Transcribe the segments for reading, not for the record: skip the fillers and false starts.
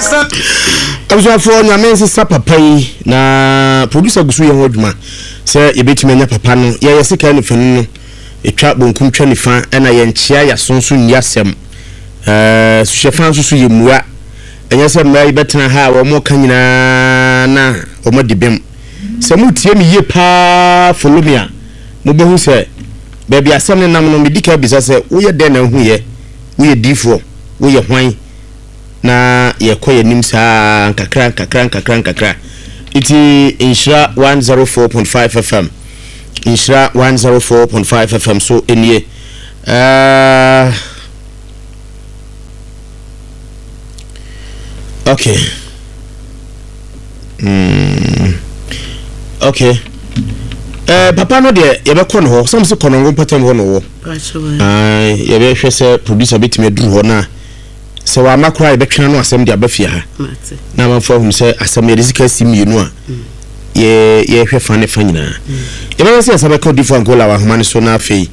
for Yamen Sapa Pay na producer Gusu Hodma. Say you bet me papa no ye sika no fanu e twa bonkum twa nifa e na ye nchia ya sonso nyasem suhefan so ye muwa enye se mai betena ha wo mo kanyina na wo mo dibem se mutie mi ye pa folomia mo behu se baby asem ne nam no medika bisa se wo ye den na hu ye wo ye difo wo ye hwan na ye koye nim sa kakra iti Inshira 104.5 FM Inshira 104.5 FM so enye okay okay papa no de ye be kono ho some se kono ngo patam ho no wo ye be hwe se producer betime duru ho na se wa makra be twena no asem de abafia ha na manfo hum se asem ye risika simienu a ye hwe fa ne fa nyina ye be se asaba ko difo angola wa homa ne so na afei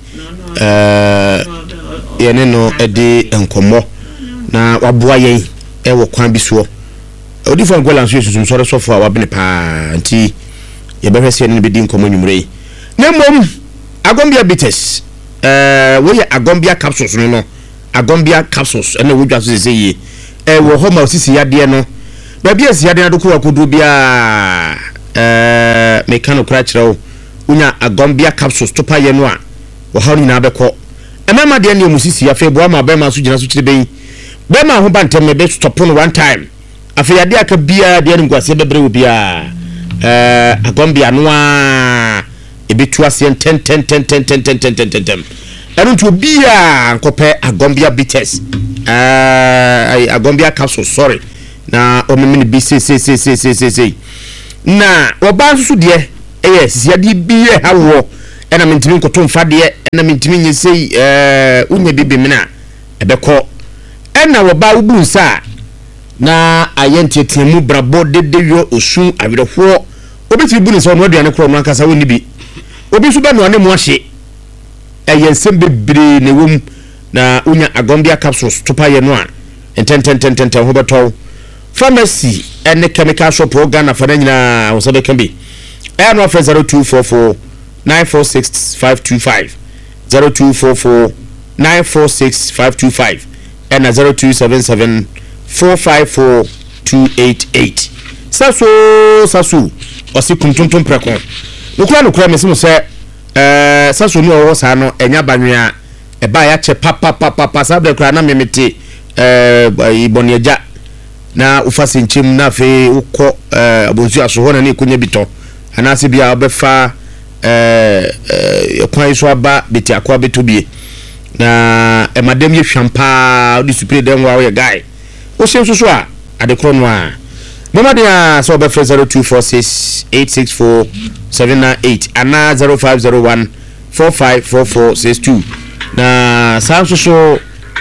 ye ne no edi enkomo na waboa yen e wo kwan bi so odifo angola nso susum sore sofo a wabene pa nti ye be hwe se ne be di enkomo nyumre na mom agombia bites wo ye agombia capsules no agombia capsules ene wodwa so se yi wo ho ma osisi yade no ba bia si yade na do ko kodu bia mekano kra kirawo unya agombia capsules to pa ye no a wo ha ni na beko emema de ne musisi afi bo ma ba ma so gina so kire ben ba ma ho bantem me be stop no one time afi yade aka bia de ne ngwase bebre wo bia agombia no a ebetu ase 10 enu to bia nkope agombia bites agombia capsule sorry na omemini bcc na oba susu de yes ya di bia hawo ena mentimi nkoto mfa de ena mentimi nyesei unya bibi mina ebeko ena oba ubu nsa na ayentetiemu brabo dedeyo osun awerehwo obeti bu nsa no aduane kro no ankasa woni bi obi su ba no ane mo ahye ensem bebre ne wom na unya agombia capsules topa ye no a 10 ho beto pharmacy and chemical shop organ for nyina wo sabe kan bi no after 0244 946 525 0244 946 525 and 0277 454 288 sasu osi kuntuntum preko nokura mesimo se saso ni owo sa no enya banwea e ba ya che papa sabe kra na memete iboniaja na ufase nchim na fe ukọ abonsu aso ho na ne konya bito anase bia obefa kwan so aba beti akwa betobie na emadem ye hwampa odi supre dem wa ye guy o hye so a ade kro no a mama dia so obefa 0246 864 798 ana 0501 454462 na sanso so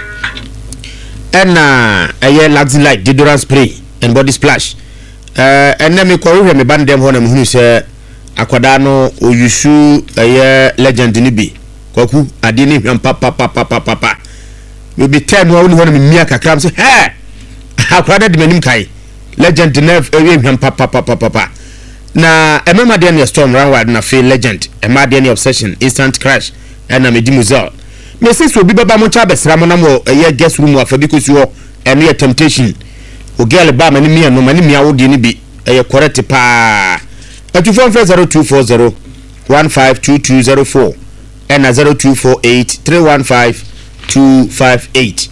ena aye Luxy Light deodorant spray and body splash ena me ko me bandem ho na me hunu se akwada no oyusu aye legend ni bi kwaku ade ni hwam papa me be time wo ni ho na me mia kakra se he akwada de manim kai legend na hwam papa na emema de ne storm ranward na feel legend emma de ne obsession instant crash na me dimuzel me say so bi baba mo cha besra mo na mo ye guest room afa bi kosi ho ene temptation o girl ba mani mia no mani mia wo de ni bi ye correct pa atufon 0240 152204 and 0248 315 258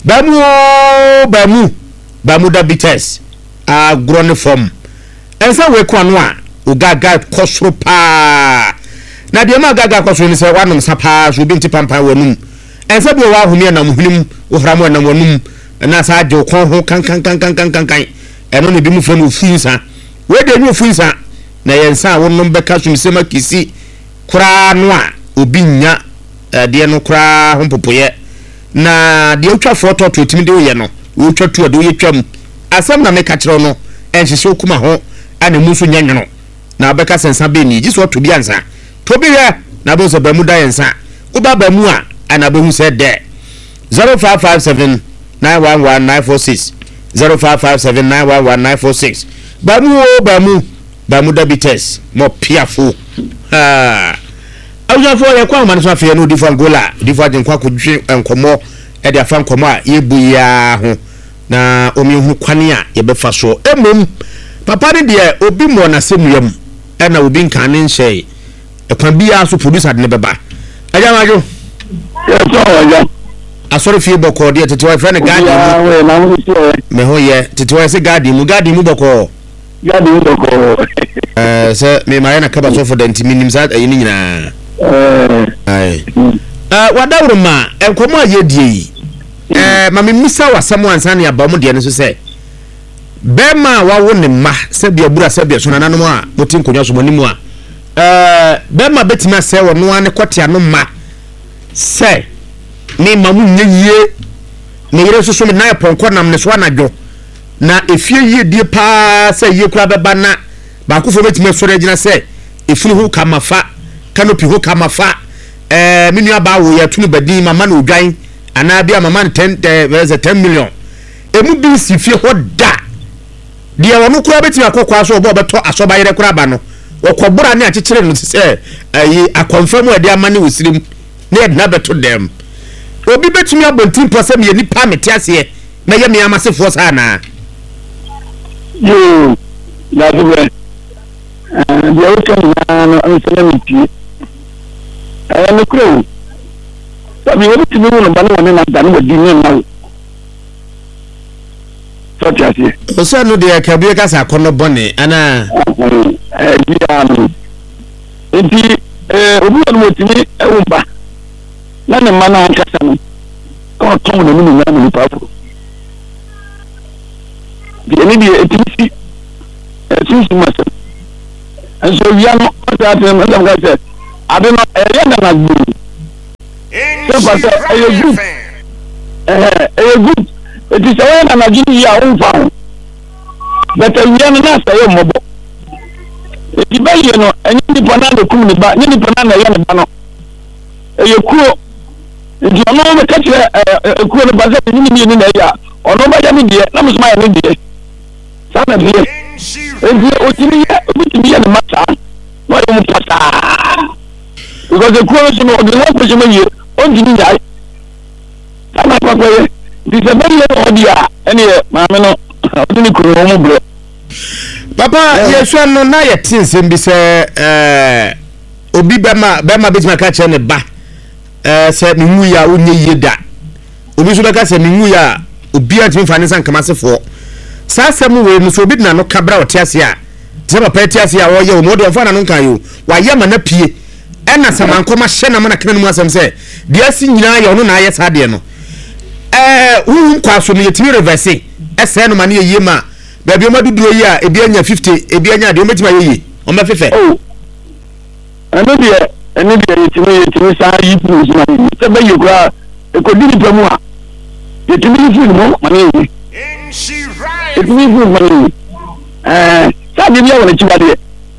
bamu da bites a grown form ensa we kwa no a ogaga kosoro pa na de ma gaga kosoro ni se wanom sapa so bi ntipampa wanum ensa bi wa huni na muhunim o hramo na wanum na sa ade ko ho kan eno ne bi mu fo funsa we de nu funsa na yensa wonnom beka so misema kisi kura no a obi nya de no kura ho popoye na de otwa foto to timi de ye no otwa tu ade ye twam asam na me ka kire no enhye okuma ho ana muso nyanyono na beka sensa be ni jiso to bi ansa to bi ya na bo so ba mu da yensa uba ba mu a ana be hu se de 0557 911 946 0557911946 bamu debites mo piafo awjafo ye kwa man so afia no difo angola difo ajenkwa kodwe enkomo e de afa nkomo a yebu ya ho na omihu kwane a ye befa so emom papa ne de obi mo na semuyam e na obi nkan ne nhye e kwan bia so producer de ne beba ajamajo asori fie boko de tete wa friend garden me ho ye tete wa se garden mu boko se me ma na kaba so for the minim za ayi ni nyina ai wadawro ma enkomo ayedie yi ma me misa wasam ansa na aba mu de ne so se bema wawo ne ma se bia bura se bia so nananom a motin konyo so monimu a bema betima se wo no ane kote ano ma se ni mamu nyeye ne yere so me na ponko nam ne so anadwo na efie ye die pa se ye kura beba na ba ko fo betima so regina se efunu ho kamafa canopy ho kamafa minu aba wo ya tunu badi mama na odwan ana bia mama 10 million emu bi si fie ho da dia wono kura betima akokwa so obo beto asoba yere kura ba no okobura ne akekere no se ayi akonfirm we dia mane wosirim ne na beto dem obi betumi abontin pose me ni pa metiase na ye me amasefo sana yo la dobre dia o kan na anselamiti no kro sabi o betumi no ba no na dan wadi ne na so tiase o se no de kabie ka sa kono bone ana dia no enti obi no motimi ewumba na ne mana nkasa no ko ton no mu na mu papo bi ni bi etisi masa so we are not that them say I don't know na guru so but good it is a na gini ya on fa but we are not say mobo e ba ye no enyi ni pana de kum ni ba ni pana na ye ne ba no e kuo nti ono me kache kuo ne ba se ni na ya ono ba ya ni die na musuma ya ni die sana die nti otimi ya ne mata no yo mu pata because the kuo so no de no ko jema ye on di ni ya sana pa ko ye di se ba ye no dia ene ma me no odini kuro mu bro papa yesu no na ye tinsem bi se obi bema betima ka che ne ba se mingu ya onye yeda obi so beka se mingu ya obi antimi fane san kamasefo sa semu we no so obi na no kabra otiase a se papa tiase a wo ye o mo de fa na no kan yo wa ye ma na pie ena samankoma hye na mana kana mu asem se dia si nyina ye ono na aye sa de no hu kwa so no yetimi reverse ese no ma ne ye ma ba bi o ma dudu yi a ebi anya 50 ebi anya de o metima ye o ma fefe ene bi yetimi sa yi pu so na se ba ye kura e ko dini pamu a yetimi fu no ma ne yi yetimi fu ma ne sa bi ya wona chiwade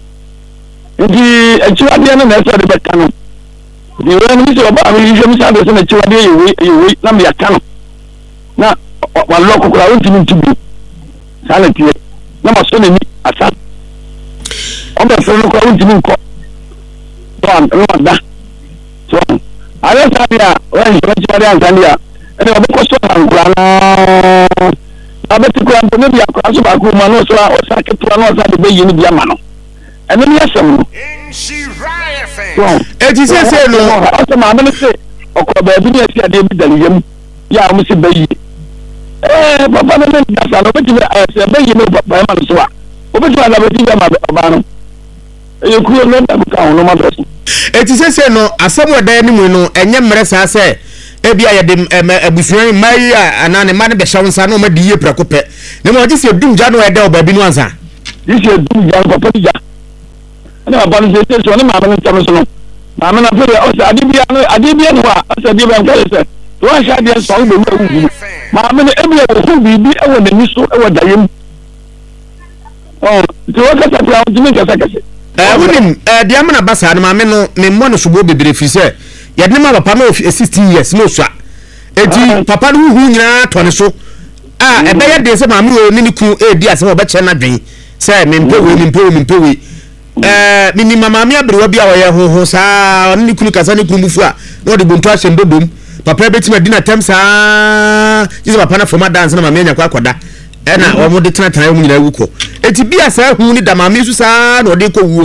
nti chiwade na na so de beta no di wona mi so ba mi je mi sa do so na chiwade ye na mi aka no na wa loko kura o ntimi ntibu sa na tie na ma so na ni asa o ba so no kura o ntimi nko no da so ala sabia wa chiwade anzania ene oboko so na ngura na abeti ko ampo ne bia ko aso ba ko ma no so o sa ke pro no sa de bayi ni bia ma no ene ni asem no e ti se no aso ma me se o ko ba bi ni ati ade bi dali yam ya mo se bayi papa na ne da sa no beti se bayi no papa ma so a o beti ala beti ya ma ba no e ku no da ka no ma do e ti se no asem weda ni mu no enye mmere sa se ebia ye de abusuan mai anane ma ne be shawo nsa no ma di ye prakope ne mo gise dum ja no e da oba bi no ansa dise dum ja papa di ja ana ba no se so ne ma ma ntam so no ma ma na fe o sa adibia no a asa di ba nka se to a sha dia so be wu ma ma ne ebia ko bibi e wo na ni so e wo da yem to wa ka ta ta o dimi ka sa ka se wonim dia ma na basa na ma me no me mo no subo bebere fi se yadne ma papa no 16 years no so eti papa no hu nyina to ne so ebe ya de se maame o ni ku di ase wo be che na dwen se mempe we mini mama me abrewa bia wo ye ho saa ni kunu kasa ni kunu mufu a no de bonto ahye ndodom papa betima dina tem saa jize papa na forma dance na mama anya kwa akoda na wo mo de tena yo nyina wuko eti bia saa hu ni da mama su saa no de ko wuo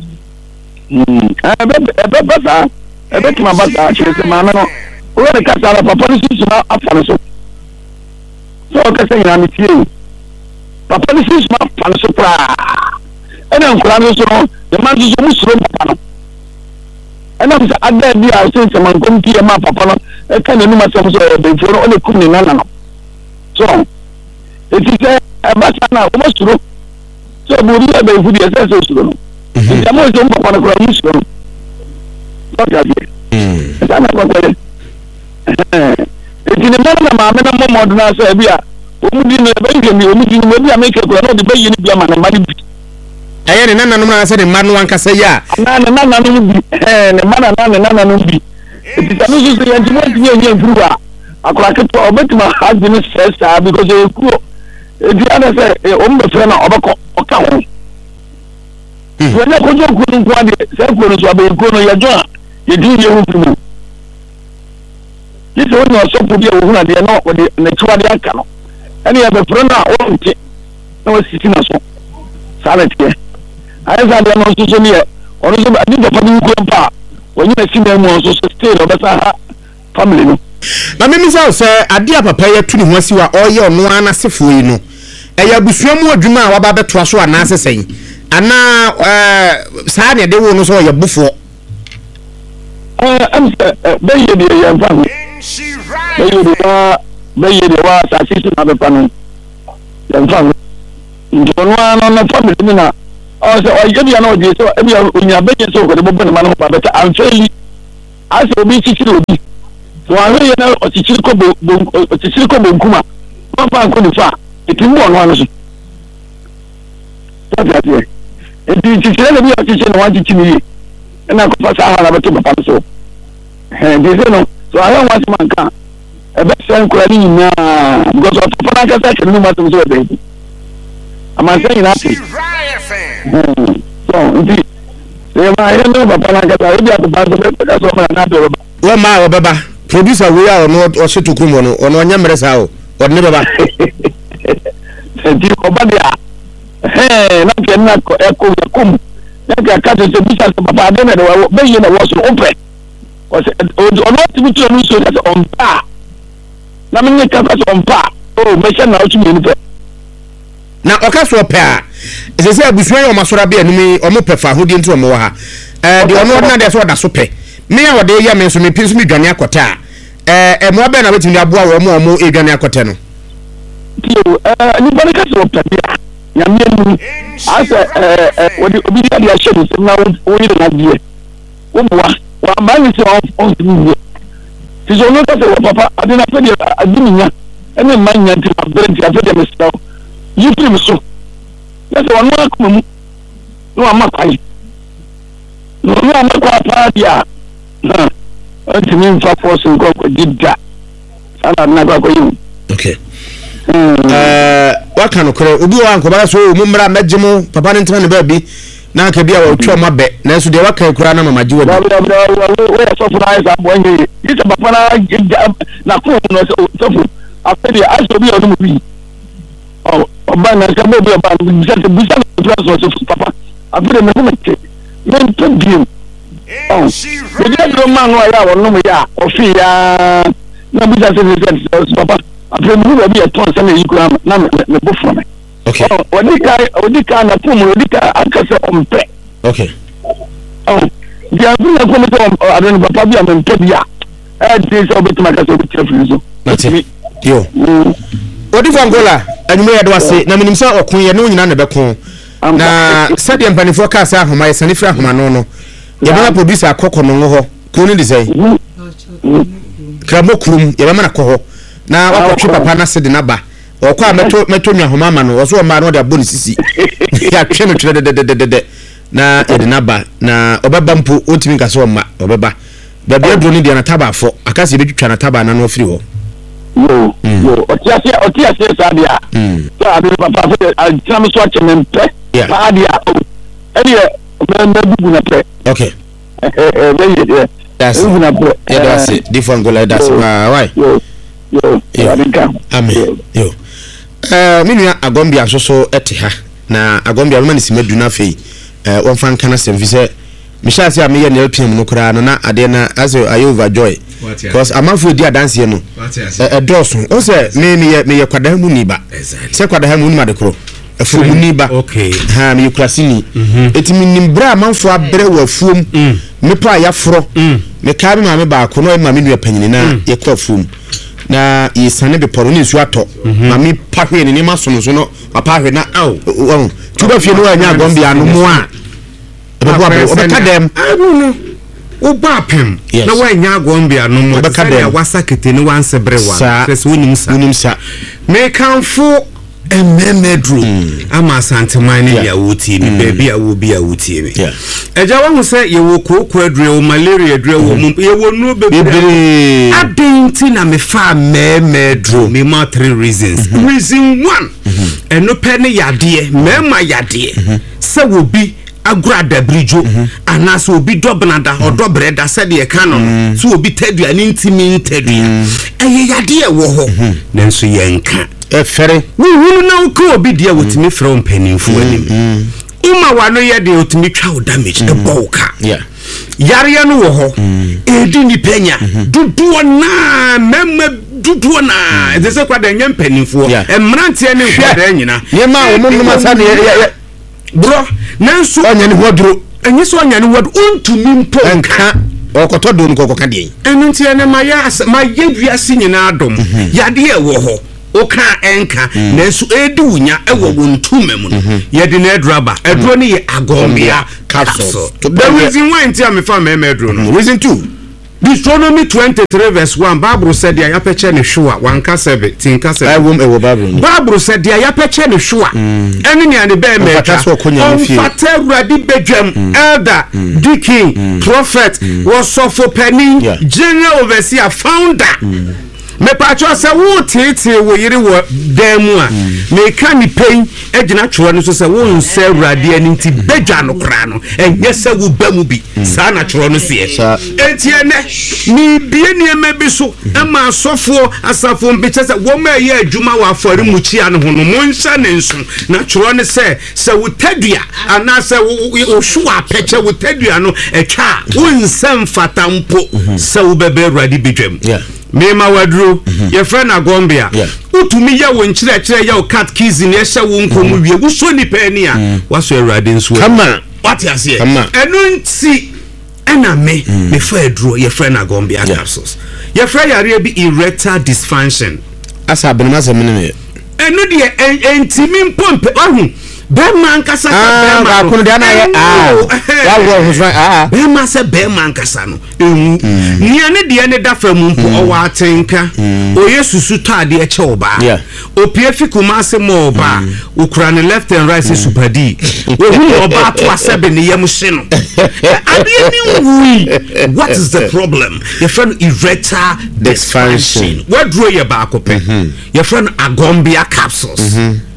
ebe tuma basa chese mama no wo de kasa la papa ni su na afane so kasa nyina mi tie papa ni su na afane so pra ena nkura no so no de man so musuro papa no ena bisa ada bia so se man kom tie ma papa no e ka na numa so so be fo no le kum ni nana no so eti se basa na o musuro so bu ri be fu dia se so suro no ya mo so papa no kura musuro no ya sana ko te eti ne ma na mo na so e bia o mu di ne be nge mi o mu di ne bia make kura no de be yini bia ma na mari bi aye ne nana no na se ne ma no anka se ya nana no bi ne ma nana no bi eti tanu so se yanti mo ti nye mfuwa akora ke to obetima hazi ne stress because e ku eti ana se o mbe fere na obeko oka ho wona ko jo ku nko ade se ku no so abe ku no ya jo ye di ye hu fumu ye so no so pu bia wo na de no o de ne tuwa de aka no ene ya be fere na o nti na o sisi na so salet ke ayza de no so ni e ono so adi de fa ni ku mpa wonyi na sima mu so stay no besa ha family no na memi se ade a papa ya tu ni ho asi wa oye ono ana sefo yi no eya busua mu adwuma a waba beto so ana sesen ana saa ne de wo no so ye bufo am be ye de ye mfa be ye de wa sa sisi na be panu ye mfa ndono ana na family ni na o se o ye bia na o je so e bia onya be ye so ko de bo na ma no pa beta amfeli ase obi chichiri obi so ahwe ye na o chichiri ko bonkuma ma fa ko ni fa etimbo no ano so tata tie eti chichiri le bia chichiri no wa chichiri ye na ko fa sa ha na beto papa so de se no so ahwe wa se manka e be se nkura ni nyina because of papa na ka sa no ma so so be ama se ina ti so ndi se ma ye no papa na ka sa e bia to ba so be ka so ma na do ba wo ma wo baba producer we ya ono o se tukumo no ono nya mere sa o ne baba di ko ba dia na ke na ko e ko ya kum na ka to se bisa papa de na do be ye na wo so open o se ono ti mi to no so that on pa na me ka so on pa o me se na o ti mi ni pe na okaso pe a ese abusuan yo masora be anumi omo pe fa hodi nti omo ha de ono na de so da so pe me ya wode ya me so me pinso me dwane akota mo be na betimi aboa wo omo edwane akota no ni bani ka so pe dia ya me ni asa obi ya dia shedu se na wo ni na die wo boa wa ba ni se on ni ti so no ka se papa adina pe dia adiminya ene manya ti abere afa dia me so you feel so yes one more come no am akai no am kwa padia na antimi mfa force nko ko dida sala na kwa yu okay waka no kore obi wa nkobara so mu mra magemo papa ne ntena ne ba bi na ka bia wa otwa mabe na so de waka kura na mama jiwo bi we so funa isa bonye isa papa na ko no so fu afedi aso bi onu bi ọba na ka bo bi ọba bisa so papa afere me me ke men to dim we dey do man wa ya wonu me ya ofi ya na bisa se papa afere me bi e ton se na yikura na me bo fo me okay odika na pumu odika akase ompe okay dia bi na ko me to adon papa bi am mpe bia dey so betima ka so betima so natimi yo odi fangola anyume ya do ase na minim sa okun ye no nyina na bekon na sade mpanifo ka sa ahoma ye sane fra ahoma no ye bana producer akoko no ho ko ni disai kramo kurum ye bana ko ho na wakotwe papa na sede na ba okwa meto nwa ahoma ma no wo so ma no de aboni sisi ya twe no twe de na ede na ba na obeba mpo otimi ka so ma obeba ba bia dro ni de na taba afo akase betwitwa na taba na no ofiri ho yo otia sadia sabe papa fe atinam so achemempe sadia ene bubu na pe okay that's it different go like that's why yo amen yo minua agombia so ete ha na agombia ma ni simadu na fei won fan kana semfise misha se ameye na LPM no kra no na ade na as I overjoy because amafo di adanse no doso o se me kwada mu ni ba se kwada mu ni ma de kro afu mu ni ba okay ha me krasini etimi nimbra amafo abre wa fuom me pa ya fro me ka me ma me ba ko no ma me nua panyini na ye kwa fuom na yesane be poro ni su ato ma me pa hwe ni ma so no papa hwe na tuba fie no anya agombia no mo a obekadem no obapem na wanya agombia no mo ya wasakete ni wansebre wa pese wonim sa me kanfo ememedro ama santeman ni ya wuti ni baby a wo bi a wuti mi eja wa hu se ye wo kokko adure wo malaria adure wo ye wo no bebre adenti na me fa memedro me ma 3 reasons reason 1 eno pe ne yade mema yade se wo bi agura da brijo anaso obi dobnada odobreda se de canon so obi tadua ni ntimi tadua eye yade wo ho nanso yenka efere wunu na uko obi dia wotimi from penimfu anim uma wano ye de wotimi twa damage e boka yare no wo ho edi ni penya duduo na mema duduo na de se kwada nyam penimfu emrante ne kwada nyina ye ma wo mum ma sa ne bro nanso onya ne hoduro enye so onya ne hoduro untumi mpo nka okoto do nko koka de enunti ene ma yedwiase nyina adom yade e wo ho oka enka nanso edi wunya e wo wontume mu yede na edraba edro ne ye agombia capsule the reason why ntia me fa me edro no reason 2 Deuteronomy 23 verse 1 Bible said ya peche ne hwa wanka sebe tinka sebe ewo Bible said ya peche ne hwa ene ne ane be me fata uradi bedwam elder deacon prophet wasofo pani general overseer founder me pacho se wo tete wo yiri wo demu a me ka ni pen agina tworo no so se wo nse urade ani nti bedwa no kra no enye se wo bamu bi sa na tworo no se etie ne ni bie ni emabi so ema asofo asafo mbeche se wo ma ye adwuma wa afori muchi an ho no mo nsa ne nso na tworo ne se wo tadua ana se wo hwa peche wo tadua no etwa wo nsem fatampo se wo bebe urade bedwam mema wadru ye friend agombia utumi ya wo nkyerɛkyerɛ ya wo cat keys ne ɛhyɛ wo nkomu wie wo so ni pani a waso awurade nso kama what ya say enu nti ɛna me fa adru ye friend agombia capsules ye friend yare bi erectile dysfunction asa benema se meneme enu de entimi mpompe ohu Bema nkasa bema ko de na ye wa wo so bema se bema nkasa no ewu nia ne de ne da fa mu mpo o wa atenka o yesusu tade e che oba o piefi kuma se mo oba ukura ne left and right supadi o hu oba to asebe ne yam hye no ade ni wi what is the problem your friend erectile dysfunction what draw your back up your friend agombia capsules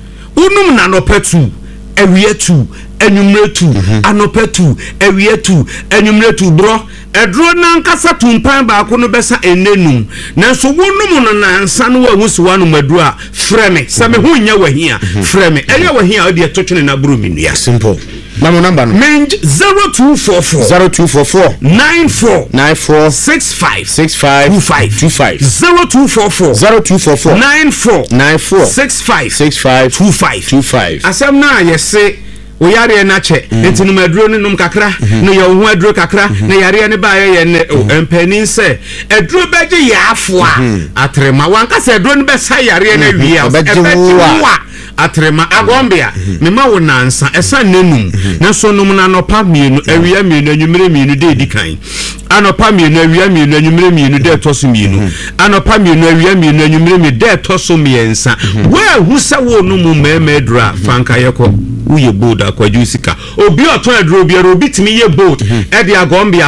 unum na no petu ewie tu enumre tu anope tu ewie tu enumre tu bro edro na nkasa tumpan ba ko no besa enenum nanso wonum no nansa no wa husiwa no madu a freme se me ho nya wahia freme eya wahia odi etotwene na buru minua simple mamo number no 0244 94 65 0244 94 65 asem na yese o yare na che enti no maduro ne num kakra no ye ho aduro kakra na yare ne ba ye ne empanin se aduro beje ya afo a atrema wanka se aduro ne be sa yare na wi a atrema agombia mema wo nansa esa nenum na so num na nopa mienu awia mienu anwumere mienu de edikan anopa mienu awia mienu anwumere mienu de toso mienu anopa mienu awia mienu anwumere mienu de toso miensa wa hu se wo num memedra fanka yeko uye bold akwadusika obi oton adro obi timi ye bold e de agombia ba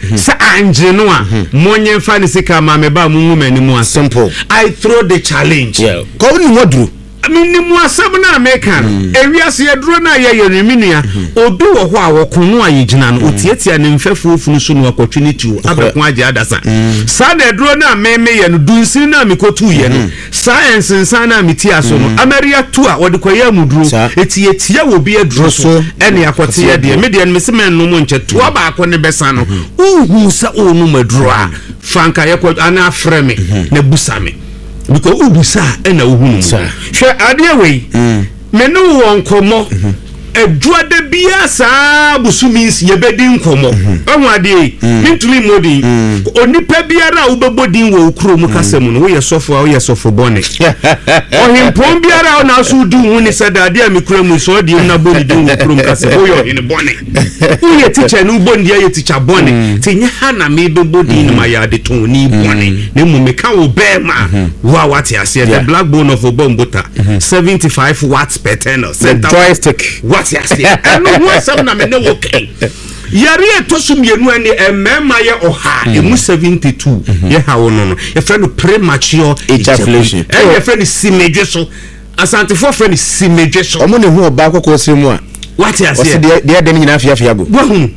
sa anje no a monye mfa ne sika ma me ba mu mani mu simple. I throw the challenge. Ko ni modru minimu asem na American ewiase yedro na ye yereminua obi wo ho a wokonu ayegina no otietia ne mfefo funu so no opportunity abekon age adasa sa na edro na meme ye no dunsin na mikotu ye no science nsan na meti aso no Ameria tu a wode koye amuduro etietia wo bi edro so ene akote ye de media no mesemen no mo nche to ba akọ ne besa no uhu sa onu maduro a franka ye ko ana freme na busame because ubusa ena uhunu hwe ade we me no won komo eduade bia saa busumis ye bedi nkomo ehun ade mintumi modi onipa biara ubebodin wo ukro mu kasem no wo ye sofo bone ohimpon biara na so du hu ni sada ade amikura mu so ade na bodi din wo ukro mu kasem wo ye hin bone wo ye teacher no bone ye teacher bone tinya ha na me bebodin ma ya de ton ni bone ne mu meka wo be ma wa wati ase the black bone of obombota 75 watts per tenor joystick yes and no some na me no okay yare etosum yenu ani emema ye oha emu 72 ye ha wono no ye friend premature ejaculation ye friend simedwe so asante for friend simedwe so omo ne hu oba akoko siremu a what you say de dem nyina afia go wahun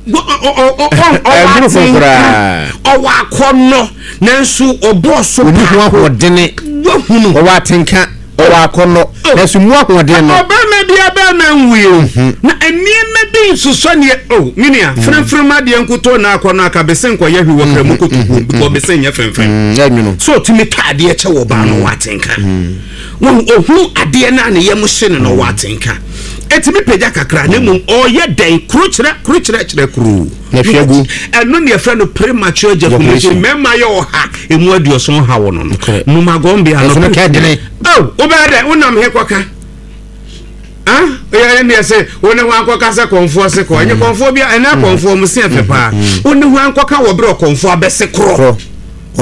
o akono nanso oboso oni hu ahodene wahun o watenka o akono nanso mu ahodene no obama bia ba na nwie na enieme bi nsuso ne minia frɛmfrɛm ade nkoto na akono akabese nkɔ yɛ hwi wɔ kramu kotu because bese nya frɛmfrɛm so timi tade ɛkyɛ wɔ ba no watenka won ohu ade na ne yɛm hye no watenka etimi peja kakra ne mum oyɛ den krukyerɛ kru na hwegu ɛno ne yɛfrɛ no premature ejaculation mema yɛ ɔha emu aduoso ha wɔ no no magombe ano no kɛdene obɛde wonam he kwaka yɛ ne yɛsɛ wone ho ankɔka sɛ kɔnfoɔ se kɔ ɛnyɛ kɔnfoɔ bia ɛna kɔnfoɔ mu se afɛ paa wone ho ankɔka wɔ berɛ kɔnfoɔ abɛse korɔ